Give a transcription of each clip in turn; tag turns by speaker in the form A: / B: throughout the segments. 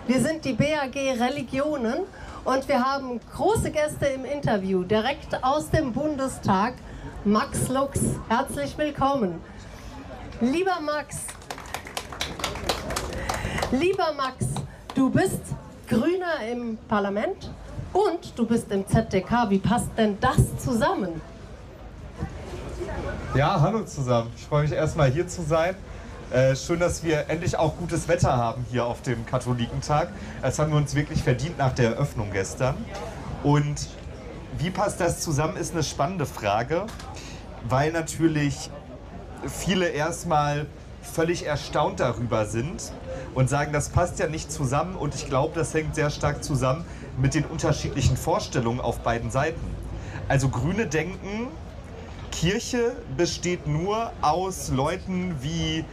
A: Wir sind die BAG Religionen und wir haben große Gäste im Interview, direkt aus dem Bundestag. Max Lux, herzlich willkommen. Lieber Max, du bist Grüner im Parlament und du bist im ZDK. Wie passt denn das zusammen?
B: Ja, hallo zusammen. Ich freue mich erstmal hier zu sein. Schön, dass wir endlich auch gutes Wetter haben hier auf dem Katholikentag. Das haben wir uns wirklich verdient nach der Eröffnung gestern. Und wie passt das zusammen, ist eine spannende Frage, weil natürlich viele erstmal völlig erstaunt darüber sind und sagen, das passt ja nicht zusammen. Und ich glaube, das hängt sehr stark zusammen mit den unterschiedlichen Vorstellungen auf beiden Seiten. Also Grüne denken, Kirche besteht nur aus Leuten wie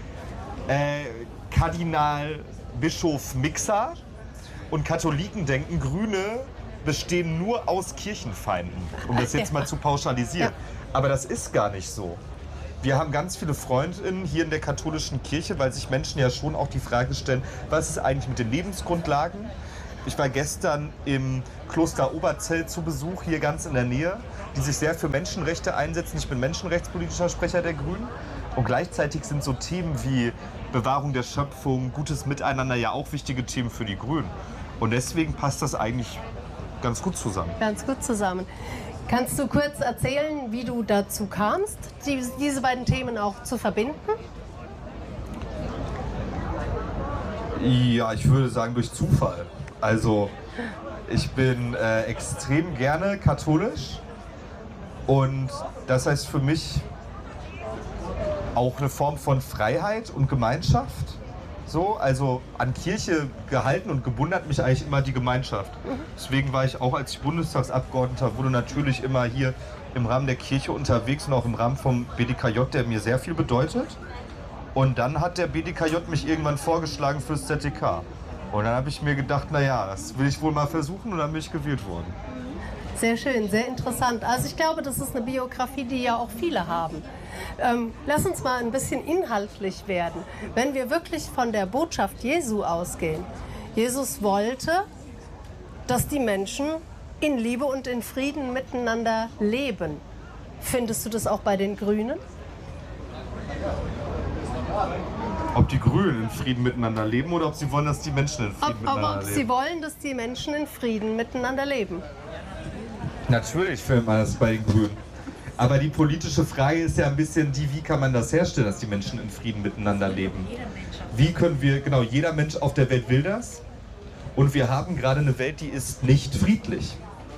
B: Kardinal Bischof Mixer, und Katholiken denken, Grüne bestehen nur aus Kirchenfeinden, um das jetzt mal zu pauschalisieren. Aber das ist gar nicht so. Wir haben ganz viele FreundInnen hier in der katholischen Kirche, weil sich Menschen ja schon auch die Frage stellen, was ist eigentlich mit den Lebensgrundlagen? Ich war gestern im Kloster Oberzell zu Besuch, hier ganz in der Nähe, die sich sehr für Menschenrechte einsetzen. Ich bin menschenrechtspolitischer Sprecher der Grünen. Und gleichzeitig sind so Themen wie Bewahrung der Schöpfung, gutes Miteinander ja auch wichtige Themen für die Grünen. Und deswegen passt das eigentlich ganz gut zusammen.
A: Ganz gut zusammen. Kannst du kurz erzählen, wie du dazu kamst, diese beiden Themen auch zu verbinden?
B: Ja, ich würde sagen durch Zufall. Also ich bin extrem gerne katholisch und das heißt für mich auch eine Form von Freiheit und Gemeinschaft. So, also an Kirche gehalten und gebunden hat mich eigentlich immer die Gemeinschaft. Deswegen war ich auch, als ich Bundestagsabgeordneter wurde, natürlich immer hier im Rahmen der Kirche unterwegs und auch im Rahmen vom BDKJ, der mir sehr viel bedeutet. Und dann hat der BDKJ mich irgendwann vorgeschlagen fürs ZDK. Und dann habe ich mir gedacht, naja, das will ich wohl mal versuchen, und dann bin ich gewählt worden.
A: Sehr schön, sehr interessant. Also ich glaube, das ist eine Biografie, die ja auch viele haben. Lass uns mal ein bisschen inhaltlich werden. Wenn wir wirklich von der Botschaft Jesu ausgehen. Jesus wollte, dass die Menschen in Liebe und in Frieden miteinander leben. Findest du das auch bei den Grünen?
B: Ob die Grünen in Frieden miteinander leben oder ob sie wollen, dass die Menschen in Frieden miteinander leben?
A: Ob sie wollen, dass die Menschen in Frieden miteinander leben.
B: Natürlich findet man das bei den Grünen. Aber die politische Frage ist ja ein bisschen die, wie kann man das herstellen, dass die Menschen in Frieden miteinander leben? Wie können wir, genau, jeder Mensch auf der Welt will das. Und wir haben gerade eine Welt, die ist nicht friedlich.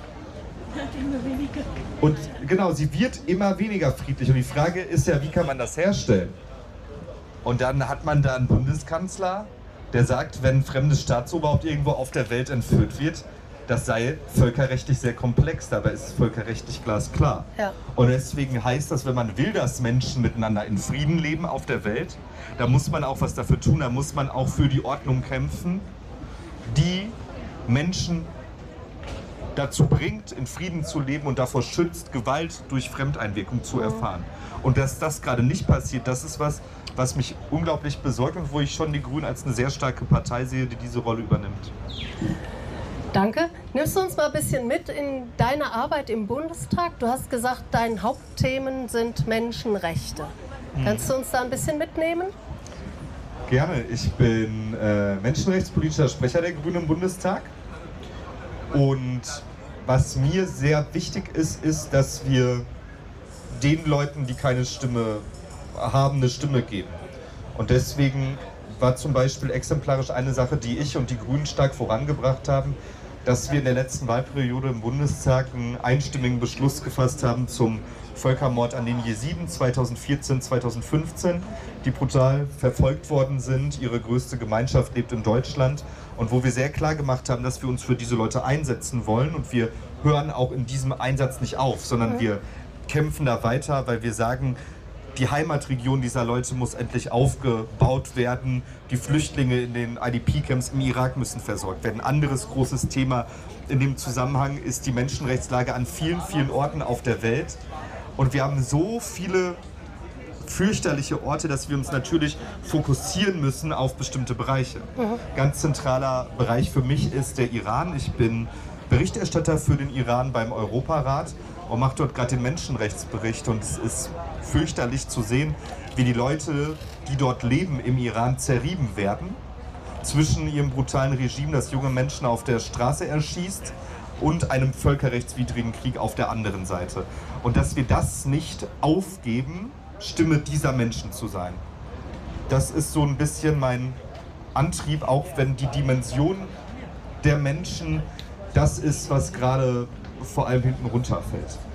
B: Und genau, sie wird immer weniger friedlich. Und die Frage ist ja, wie kann man das herstellen? Und dann hat man da einen Bundeskanzler, der sagt, wenn ein fremdes Staatsoberhaupt irgendwo auf der Welt entführt wird, das sei völkerrechtlich sehr komplex, dabei ist es völkerrechtlich glasklar. Ja. Und deswegen heißt das, wenn man will, dass Menschen miteinander in Frieden leben auf der Welt, da muss man auch was dafür tun, da muss man auch für die Ordnung kämpfen, die Menschen dazu bringt, in Frieden zu leben und davor schützt, Gewalt durch Fremdeinwirkung zu erfahren. Und dass das gerade nicht passiert, das ist was mich unglaublich besorgt und wo ich schon die Grünen als eine sehr starke Partei sehe, die diese Rolle übernimmt.
A: Danke. Nimmst du uns mal ein bisschen mit in deine Arbeit im Bundestag? Du hast gesagt, deine Hauptthemen sind Menschenrechte. Kannst du uns da ein bisschen mitnehmen?
B: Gerne. Ich bin menschenrechtspolitischer Sprecher der Grünen im Bundestag. Und was mir sehr wichtig ist, ist, dass wir den Leuten, die keine Stimme haben, eine Stimme geben. Und deswegen war zum Beispiel exemplarisch eine Sache, die ich und die Grünen stark vorangebracht haben, dass wir in der letzten Wahlperiode im Bundestag einen einstimmigen Beschluss gefasst haben zum Völkermord an den Jesiden 2014, 2015, die brutal verfolgt worden sind. Ihre größte Gemeinschaft lebt in Deutschland und wo wir sehr klar gemacht haben, dass wir uns für diese Leute einsetzen wollen, und wir hören auch in diesem Einsatz nicht auf, sondern wir kämpfen da weiter, weil wir sagen, die Heimatregion dieser Leute muss endlich aufgebaut werden. Die Flüchtlinge in den IDP-Camps im Irak müssen versorgt werden. Ein anderes großes Thema in dem Zusammenhang ist die Menschenrechtslage an vielen, vielen Orten auf der Welt. Und wir haben so viele fürchterliche Orte, dass wir uns natürlich fokussieren müssen auf bestimmte Bereiche. Ganz zentraler Bereich für mich ist der Iran. Ich bin Berichterstatter für den Iran beim Europarat und mache dort gerade den Menschenrechtsbericht. Und es ist fürchterlich zu sehen, wie die Leute, die dort leben im Iran, zerrieben werden zwischen ihrem brutalen Regime, das junge Menschen auf der Straße erschießt, und einem völkerrechtswidrigen Krieg auf der anderen Seite. Und dass wir das nicht aufgeben, Stimme dieser Menschen zu sein. Das ist so ein bisschen mein Antrieb, auch wenn die Dimension der Menschen das ist, was gerade vor allem hinten runterfällt.